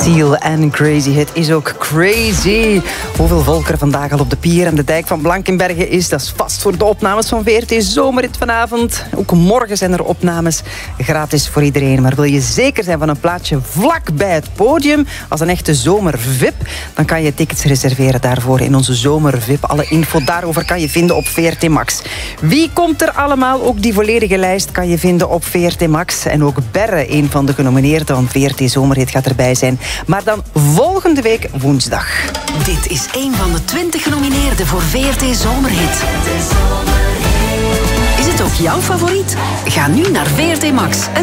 Seal en Crazy. Het is ook crazy. Hoeveel volk er vandaag al op de pier en de dijk van Blankenberge is, dat is vast voor de opnames van VRT Zomerhit vanavond. Ook morgen zijn er opnames, gratis voor iedereen. Maar wil je zeker zijn van een plaatsje vlak bij het podium, als een echte zomer-VIP, dan kan je tickets reserveren daarvoor in onze zomer-VIP. Alle info daarover kan je vinden op VRT Max. Wie komt er allemaal? Ook die volledige lijst kan je vinden op VRT Max. En ook Berre, een van de genomineerden van VRT Zomerhit, gaat erbij zijn. Maar dan volgende week woensdag. Dit is een van de 20 genomineerden voor VRT Zomerhit. Is het ook jouw favoriet? Ga nu naar VRT Max en